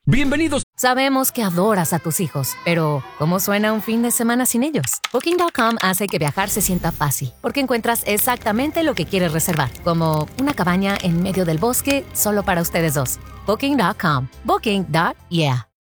Bienvenidos. Sabemos que adoras a tus hijos, pero ¿cómo suena un fin de semana sin ellos? Booking.com hace que viajar se sienta fácil, porque encuentras exactamente lo que quieres reservar, como una cabaña en medio del bosque solo para ustedes dos. Booking.com. Booking.yeah.